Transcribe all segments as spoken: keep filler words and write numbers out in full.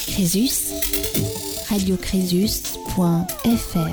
Crésus, radio crésus point f r.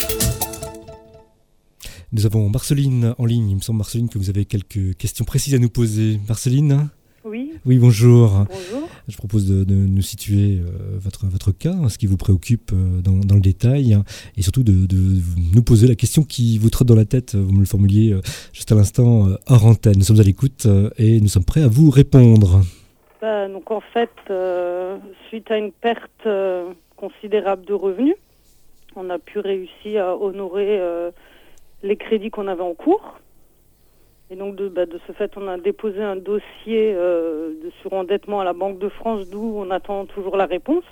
Nous avons Marceline en ligne. Il me semble, Marceline, que vous avez quelques questions précises à nous poser. Marceline ? Oui. Oui, bonjour. Bonjour. Je propose de, de nous situer euh, votre, votre cas, ce qui vous préoccupe euh, dans, dans le détail, hein, et surtout de, de nous poser la question qui vous trotte dans la tête. Vous me le formuliez euh, juste à l'instant euh, hors antenne. Nous sommes à l'écoute euh, et nous sommes prêts à vous répondre. Bah, donc en fait, euh, suite à une perte euh, considérable de revenus, on a pu réussir à honorer euh, les crédits qu'on avait en cours. Et donc de, bah, de ce fait, on a déposé un dossier euh, de surendettement à la Banque de France, d'où on attend toujours la réponse.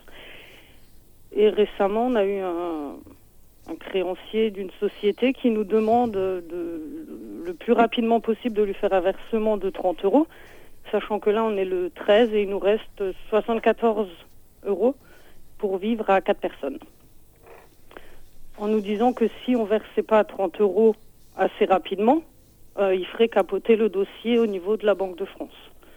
Et récemment, on a eu un, un créancier d'une société qui nous demande de, de, le plus rapidement possible de lui faire un versement de trente euros, sachant que là, on est le treize et il nous reste soixante-quatorze euros pour vivre à quatre personnes. En nous disant que si on ne versait pas trente euros assez rapidement, Euh, il ferait capoter le dossier au niveau de la Banque de France.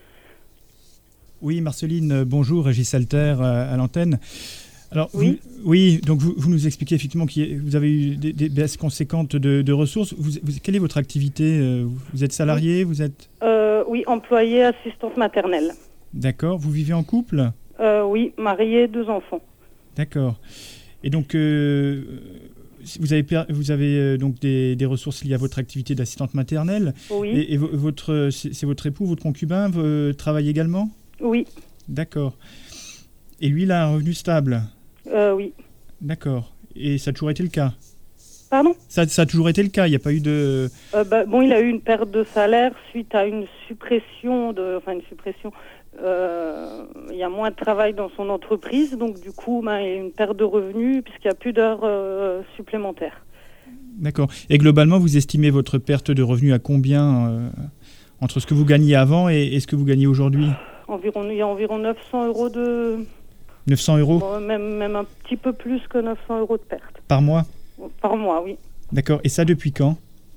Oui, Marceline, bonjour, Régis Alter euh, à l'antenne. Alors, oui, vous, oui, donc vous, vous nous expliquez effectivement que vous avez eu des, des baisses conséquentes de, de ressources. Vous, vous, quelle est votre activité ? Vous êtes salarié ? Vous êtes... Euh, oui, employée assistante maternelle. D'accord. Vous vivez en couple ? euh, Oui, mariée, deux enfants. D'accord. Et donc... Euh, Vous avez, vous avez euh, donc des, des ressources liées à votre activité d'assistante maternelle. Oui. Et, et votre, c'est votre époux, votre concubin, euh, travaille également ? Oui. D'accord. Et lui, il a un revenu stable ? euh, Oui. D'accord. Et ça a toujours été le cas ? Pardon ? ça, ça a toujours été le cas, il n'y a pas eu de... Euh, bah, bon, il a eu une perte de salaire suite à une suppression de... Enfin, une suppression... Euh, il y a moins de travail dans son entreprise, donc du coup, ben, il y a une perte de revenus puisqu'il n'y a plus d'heures euh, supplémentaires. D'accord. Et globalement, vous estimez votre perte de revenus à combien euh, entre ce que vous gagnez avant et, et ce que vous gagnez aujourd'hui ? Environ, il y a environ neuf cents euros de... neuf cents euros ? Bon, même, même un petit peu plus que neuf cents euros de perte. Par mois ? Par mois, oui. D'accord. Et ça depuis quand ?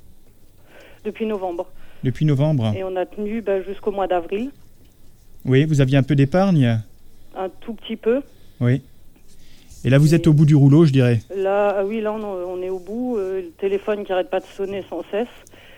Depuis novembre. Depuis novembre. Et on a tenu ben, jusqu'au mois d'avril. Oui, vous aviez un peu d'épargne ? Un tout petit peu. Oui. Et là, vous Et êtes au bout du rouleau, je dirais. Là, oui, là, on, on est au bout. Euh, le téléphone qui n'arrête pas de sonner sans cesse.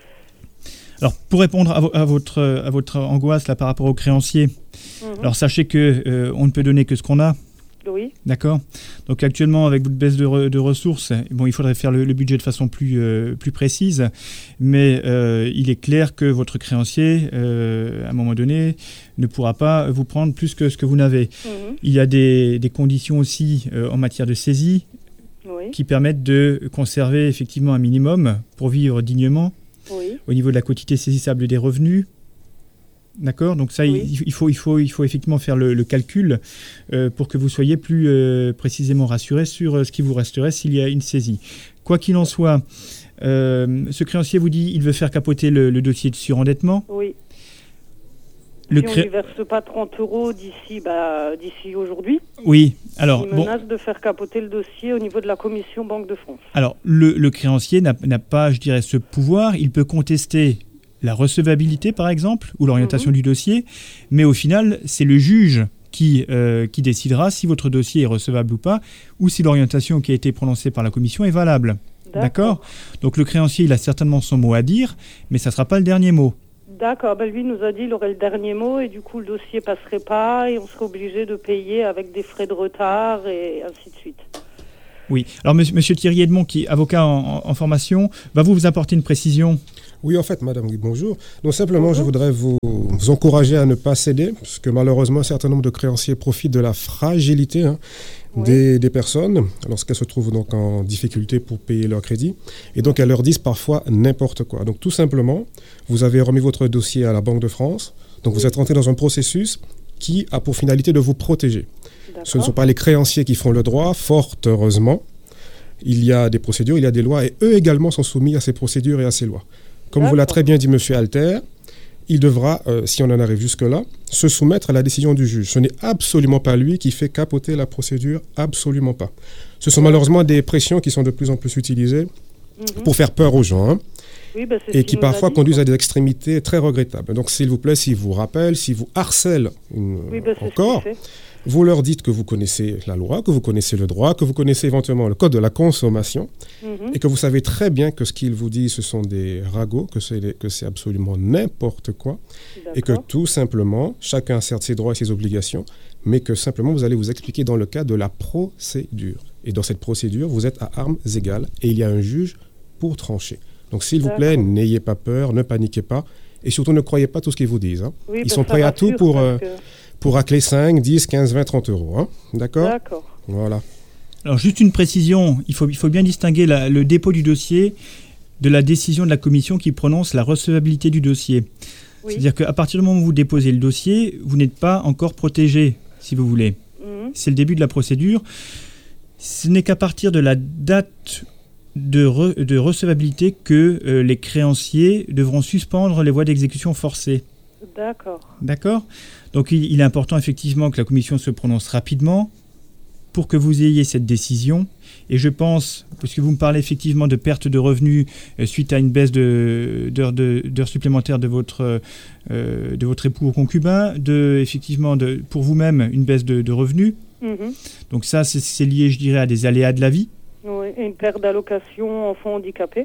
Alors, pour répondre à, vo- à, votre, à votre angoisse là, par rapport aux créanciers, mm-hmm. alors sachez qu'on euh, ne peut donner que ce qu'on a. Oui. D'accord. Donc actuellement, avec votre baisse de, re, de ressources, bon, il faudrait faire le, le budget de façon plus, euh, plus précise, mais euh, il est clair que votre créancier, euh, à un moment donné, ne pourra pas vous prendre plus que ce que vous n'avez. Mm-hmm. Il y a des, des conditions aussi euh, en matière de saisie oui. qui permettent de conserver effectivement un minimum pour vivre dignement oui. au niveau de la quotité saisissable des revenus. D'accord, donc ça, oui. il, il, faut, il, faut, il faut effectivement faire le, le calcul euh, pour que vous soyez plus euh, précisément rassuré sur euh, ce qui vous resterait s'il y a une saisie. Quoi qu'il en soit, euh, ce créancier vous dit qu'il veut faire capoter le, le dossier de surendettement. Oui. Le si cré... on ne lui verse pas trente euros d'ici, bah, d'ici aujourd'hui, oui. Alors, il menace bon, de faire capoter le dossier au niveau de la commission Banque de France. Alors, le, le créancier n'a, n'a pas, je dirais, ce pouvoir. Il peut contester la recevabilité, par exemple, ou l'orientation mmh. du dossier, mais au final, c'est le juge qui, euh, qui décidera si votre dossier est recevable ou pas, ou si l'orientation qui a été prononcée par la commission est valable. D'accord, D'accord Donc le créancier, il a certainement son mot à dire, mais ça ne sera pas le dernier mot. D'accord, ben lui nous a dit qu'il aurait le dernier mot et du coup le dossier passerait pas et on serait obligé de payer avec des frais de retard et ainsi de suite. Oui, alors monsieur, monsieur Thierry Edmond, qui est avocat en, en formation, va vous vous apporter une précision ? Oui, en fait, madame, oui, bonjour. Donc, simplement, bonjour. je voudrais vous, vous encourager à ne pas céder, parce que malheureusement, un certain nombre de créanciers profitent de la fragilité hein, oui. des, des personnes lorsqu'elles se trouvent donc en difficulté pour payer leur crédit. Et donc, elles leur disent parfois n'importe quoi. Donc, tout simplement, vous avez remis votre dossier à la Banque de France. Donc, oui. vous êtes rentré dans un processus qui a pour finalité de vous protéger. D'accord. Ce ne sont pas les créanciers qui font le droit, fort heureusement. Il y a des procédures, il y a des lois, et eux également sont soumis à ces procédures et à ces lois. Comme D'accord. vous l'a très bien dit M. Alter, il devra, euh, si on en arrive jusque-là, se soumettre à la décision du juge. Ce n'est absolument pas lui qui fait capoter la procédure, absolument pas. Ce sont malheureusement des pressions qui sont de plus en plus utilisées mm-hmm. pour faire peur aux gens, hein, oui, bah et qui parfois dit, conduisent quoi. à des extrémités très regrettables. Donc s'il vous plaît, s'il vous rappelle, s'il vous harcèle une, oui, bah encore, Vous leur dites que vous connaissez la loi, que vous connaissez le droit, que vous connaissez éventuellement le code de la consommation Mhm. et que vous savez très bien que ce qu'ils vous disent, ce sont des ragots, que c'est, que c'est absolument n'importe quoi et que D'accord. tout simplement, chacun certes ses droits et ses obligations, mais que simplement vous allez vous expliquer dans le cadre de la procédure. Et dans cette procédure, vous êtes à armes égales et il y a un juge pour trancher. Donc s'il vous plaît, D'accord. n'ayez pas peur, ne paniquez pas et surtout ne croyez pas tout ce qu'ils vous disent. hein. Oui, Ils bah, sont ça prêts à tout rassure pour, parce euh, que- pour racler cinq, dix, quinze, vingt, trente euros. hein. D'accord D'accord. Voilà. Alors juste une précision, il faut, il faut bien distinguer la- le dépôt du dossier de la décision de la commission qui prononce la recevabilité du dossier. Oui. C'est-à-dire qu'à partir du moment où vous déposez le dossier, vous n'êtes pas encore protégé, si vous voulez. Mhm. C'est le début de la procédure. Ce n'est qu'à partir de la date de, re- de recevabilité que euh, les créanciers devront suspendre les voies d'exécution forcée. D'accord. D'accord ? Donc il, il est important effectivement que la commission se prononce rapidement pour que vous ayez cette décision. Et je pense, puisque vous me parlez effectivement de perte de revenus euh, suite à une baisse de, d'heures, de, d'heures supplémentaires de votre, euh, de votre époux ou concubin, de, effectivement de, pour vous-même une baisse de, de revenus. Mhm. Donc ça, c'est, c'est lié, je dirais, à des aléas de la vie. Oui. Et une perte d'allocation enfant handicapé.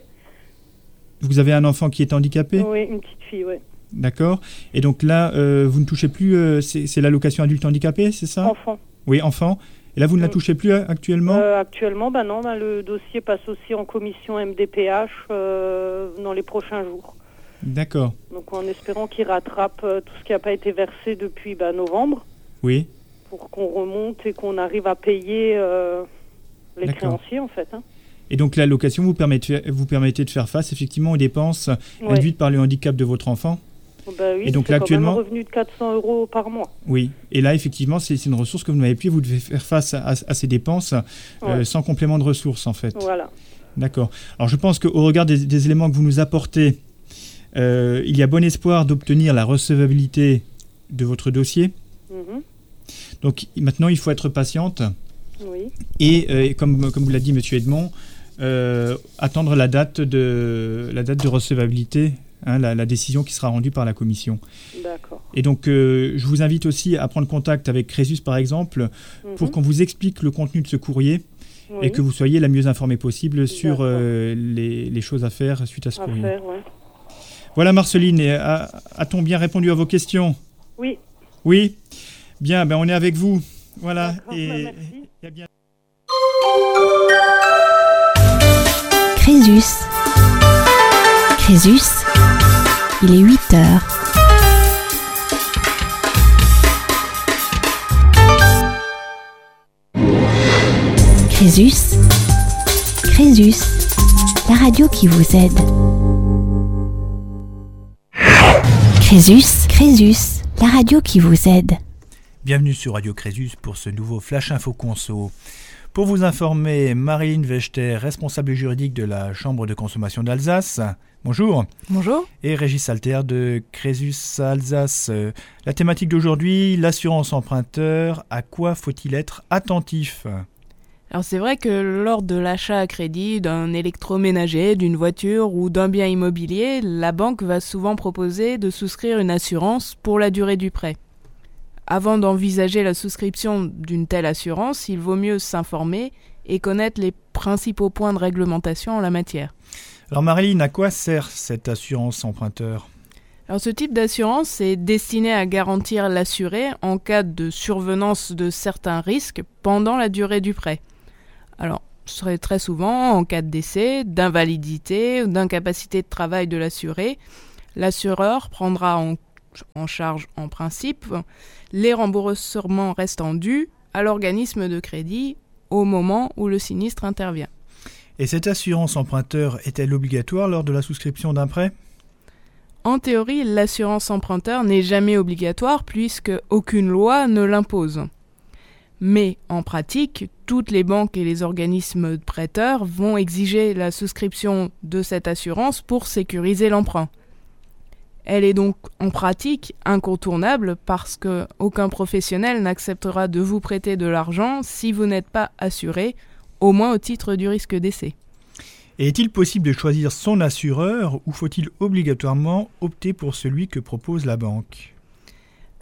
Vous avez un enfant qui est handicapé, Oui, une petite fille, oui. d'accord ? Et donc là, euh, vous ne touchez plus, euh, c'est, c'est l'allocation adulte handicapé, c'est ça ? Enfant. Oui, enfant. Et là, vous ne la Mm. touchez plus euh, actuellement ? Euh, actuellement, bah non, bah, le dossier passe aussi en commission M D P H euh, dans les prochains jours. D'accord. Donc en espérant qu'il rattrape euh, tout ce qui n'a pas été versé depuis bah, novembre, Oui. pour qu'on remonte et qu'on arrive à payer euh, les D'accord. créanciers en fait. Hein. Et donc l'allocation vous permet de faire, vous permettez de faire face effectivement aux dépenses Ouais. induites par le handicap de votre enfant. Bah oui, Et donc c'est là, quand actuellement- même un revenu de quatre cents euros par mois. Oui. Et là, effectivement, c'est, c'est une ressource que vous n'avez plus. Vous devez faire face à, à- à ces dépenses euh, Ouais. sans complément de ressources, en fait. Voilà. D'accord. Alors, je pense qu'au regard des, des éléments que vous nous apportez, euh, il y a bon espoir d'obtenir la recevabilité de votre dossier. Mhm. Donc, maintenant, il faut être patiente Oui. et, euh, et comme, comme vous l'a dit M. Edmond, euh, attendre la date de, la date de recevabilité, hein, la, la décision qui sera rendue par la commission. D'accord. Et donc, euh, je vous invite aussi à prendre contact avec Crésus, par exemple, pour Mhm. qu'on vous explique le contenu de ce courrier Oui. et que vous soyez la mieux informée possible sur D'accord. euh, les, les choses à faire suite à ce à courrier. faire, ouais. Voilà, Marceline, et a- a-t-on bien répondu à vos questions ? Oui. Oui ? Bien, ben on est avec vous. Voilà. D'accord, Et, bah, merci. et à bien- Crésus. Crésus, il est huit heures. Crésus. Crésus, la radio qui vous aide. Crésus. Crésus, la radio qui vous aide. Bienvenue sur Radio Crésus pour ce nouveau Flash Info Conso. Pour vous informer, Marilyn Vechter, responsable juridique de la Chambre de consommation d'Alsace. Bonjour. Bonjour. Et Régis Alter de Crésus Alsace. Euh, La thématique d'aujourd'hui, l'assurance emprunteur. À quoi faut-il être attentif ? Alors c'est vrai que lors de l'achat à crédit d'un électroménager, d'une voiture ou d'un bien immobilier, la banque va souvent proposer de souscrire une assurance pour la durée du prêt. Avant d'envisager la souscription d'une telle assurance, il vaut mieux s'informer et connaître les principaux points de réglementation en la matière. Alors Marilyn, à quoi sert cette assurance emprunteur ? Alors ce type d'assurance est destiné à garantir l'assuré en cas de survenance de certains risques pendant la durée du prêt. Alors, ce serait très souvent en cas de décès, d'invalidité ou d'incapacité de travail de l'assuré. L'assureur prendra en, en charge en principe les remboursements restants dus à l'organisme de crédit au moment où le sinistre intervient. Et cette assurance emprunteur est-elle obligatoire lors de la souscription d'un prêt ? En théorie, l'assurance emprunteur n'est jamais obligatoire puisque aucune loi ne l'impose. Mais en pratique, toutes les banques et les organismes prêteurs vont exiger la souscription de cette assurance pour sécuriser l'emprunt. Elle est donc en pratique incontournable parce qu'aucun professionnel n'acceptera de vous prêter de l'argent si vous n'êtes pas assuré, au moins au titre du risque décès. Et est-il possible de choisir son assureur ou faut-il obligatoirement opter pour celui que propose la banque ?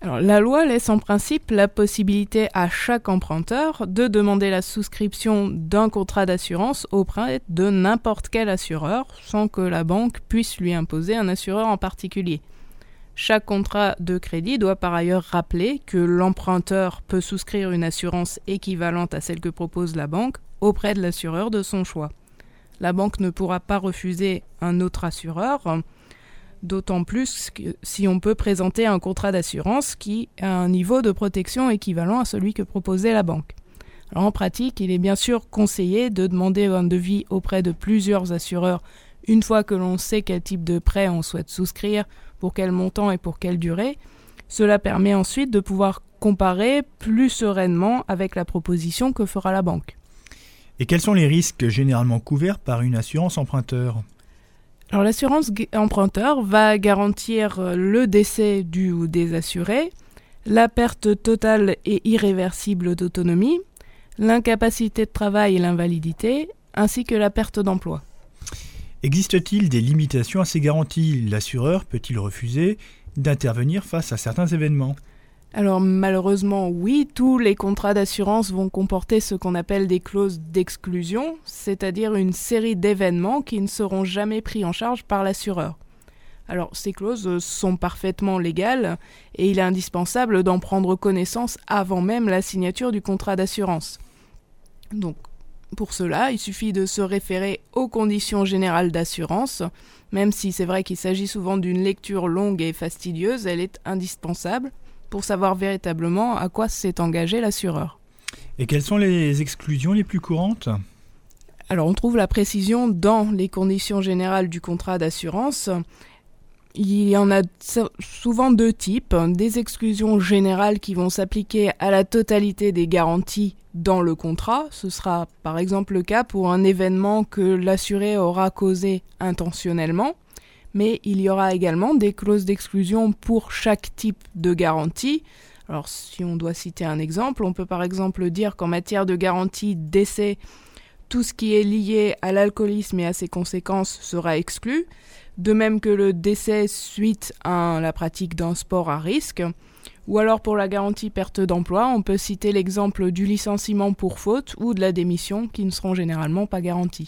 Alors, la loi laisse en principe la possibilité à chaque emprunteur de demander la souscription d'un contrat d'assurance auprès de n'importe quel assureur sans que la banque puisse lui imposer un assureur en particulier. Chaque contrat de crédit doit par ailleurs rappeler que l'emprunteur peut souscrire une assurance équivalente à celle que propose la banque auprès de l'assureur de son choix. La banque ne pourra pas refuser un autre assureur, d'autant plus que si on peut présenter un contrat d'assurance qui a un niveau de protection équivalent à celui que proposait la banque. Alors en pratique, il est bien sûr conseillé de demander un devis auprès de plusieurs assureurs une fois que l'on sait quel type de prêt on souhaite souscrire, pour quel montant et pour quelle durée. Cela permet ensuite de pouvoir comparer plus sereinement avec la proposition que fera la banque. Et quels sont les risques généralement couverts par une assurance emprunteur ? Alors l'assurance emprunteur va garantir le décès du ou des assurés, la perte totale et irréversible d'autonomie, l'incapacité de travail et l'invalidité, ainsi que la perte d'emploi. Existe-t-il des limitations à ces garanties ? L'assureur peut-il refuser d'intervenir face à certains événements ? Alors malheureusement oui, tous les contrats d'assurance vont comporter ce qu'on appelle des clauses d'exclusion, c'est-à-dire une série d'événements qui ne seront jamais pris en charge par l'assureur. Alors ces clauses sont parfaitement légales et il est indispensable d'en prendre connaissance avant même la signature du contrat d'assurance. Donc pour cela, il suffit de se référer aux conditions générales d'assurance. Même si c'est vrai qu'il s'agit souvent d'une lecture longue et fastidieuse, elle est indispensable pour savoir véritablement à quoi s'est engagé l'assureur. Et quelles sont les exclusions les plus courantes ? Alors on trouve la précision dans les conditions générales du contrat d'assurance. Il y en a souvent deux types, des exclusions générales qui vont s'appliquer à la totalité des garanties dans le contrat. Ce sera par exemple le cas pour un événement que l'assuré aura causé intentionnellement, mais il y aura également des clauses d'exclusion pour chaque type de garantie. Alors si on doit citer un exemple, on peut par exemple dire qu'en matière de garantie décès, tout ce qui est lié à l'alcoolisme et à ses conséquences sera exclu, de même que le décès suite à la pratique d'un sport à risque. Ou alors pour la garantie perte d'emploi, on peut citer l'exemple du licenciement pour faute ou de la démission qui ne seront généralement pas garantis.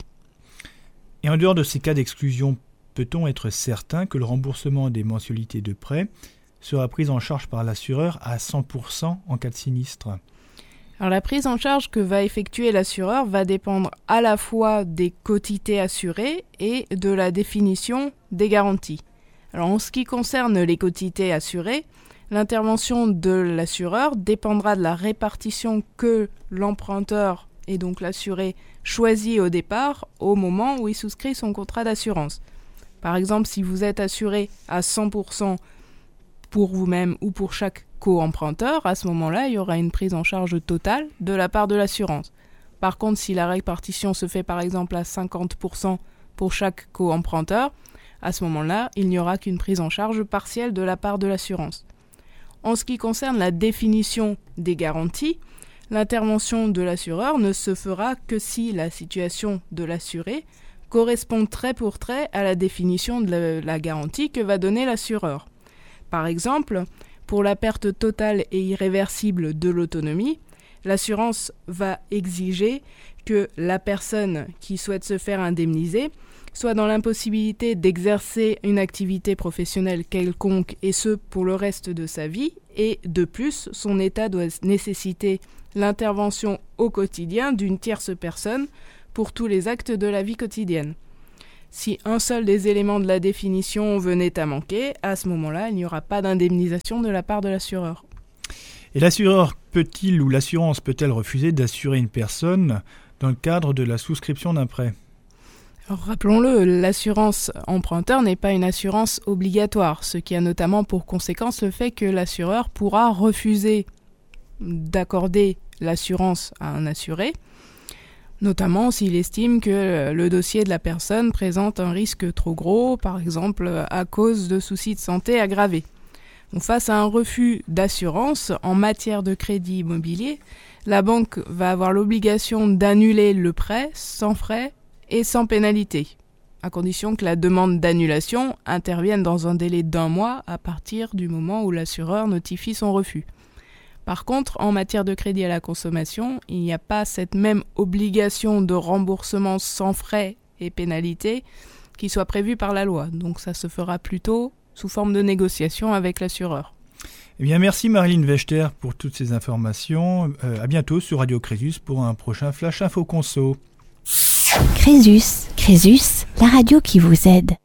Et en dehors de ces cas d'exclusion, peut-on être certain que le remboursement des mensualités de prêt sera pris en charge par l'assureur à cent pour cent en cas de sinistre ? Alors la prise en charge que va effectuer l'assureur va dépendre à la fois des quotités assurées et de la définition des garanties. Alors en ce qui concerne les quotités assurées, l'intervention de l'assureur dépendra de la répartition que l'emprunteur et donc l'assuré choisit au départ au moment où il souscrit son contrat d'assurance. Par exemple, si vous êtes assuré à cent pour cent pour vous-même ou pour chaque co-emprunteur, à ce moment-là, il y aura une prise en charge totale de la part de l'assurance. Par contre, si la répartition se fait par exemple à cinquante pour cent pour chaque co-emprunteur, à ce moment-là, il n'y aura qu'une prise en charge partielle de la part de l'assurance. En ce qui concerne la définition des garanties, l'intervention de l'assureur ne se fera que si la situation de l'assuré correspond trait pour trait à la définition de la, la garantie que va donner l'assureur. Par exemple, pour la perte totale et irréversible de l'autonomie, l'assurance va exiger que la personne qui souhaite se faire indemniser soit dans l'impossibilité d'exercer une activité professionnelle quelconque, et ce pour le reste de sa vie, et de plus, son état doit nécessiter l'intervention au quotidien d'une tierce personne pour tous les actes de la vie quotidienne. Si un seul des éléments de la définition venait à manquer, à ce moment-là, il n'y aura pas d'indemnisation de la part de l'assureur. Et l'assureur peut-il ou l'assurance peut-elle refuser d'assurer une personne dans le cadre de la souscription d'un prêt ? Alors, rappelons-le, l'assurance emprunteur n'est pas une assurance obligatoire, ce qui a notamment pour conséquence le fait que l'assureur pourra refuser d'accorder l'assurance à un assuré, notamment s'il estime que le dossier de la personne présente un risque trop gros, par exemple à cause de soucis de santé aggravés. Donc, face à un refus d'assurance en matière de crédit immobilier, la banque va avoir l'obligation d'annuler le prêt sans frais et sans pénalité. à condition que la demande d'annulation intervienne dans un délai d'un mois à partir du moment où l'assureur notifie son refus. Par contre, en matière de crédit à la consommation, il n'y a pas cette même obligation de remboursement sans frais et pénalités qui soit prévue par la loi. Donc ça se fera plutôt sous forme de négociation avec l'assureur. Eh bien, merci Marilyn Wechter pour toutes ces informations. Euh, à bientôt sur Radio Crésus pour un prochain Flash Info Conso. Crésus, Crésus, la radio qui vous aide.